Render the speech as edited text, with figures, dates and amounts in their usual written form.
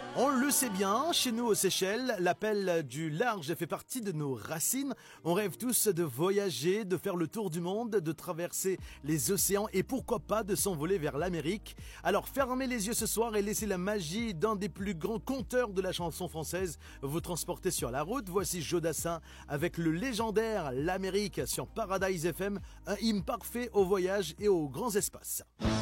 On le sait bien, chez nous aux Seychelles, l'appel du large fait partie de nos racines. On rêve tous de voyager, de faire le tour du monde, de traverser les océans et pourquoi pas de s'envoler vers l'Amérique. Alors fermez les yeux ce soir et laissez la magie d'un des plus grands conteurs de la chanson française vous transporter sur la route. Voici Jodassin avec le légendaire L'Amérique sur Paradise FM, un hymne parfait au voyage et aux grands espaces.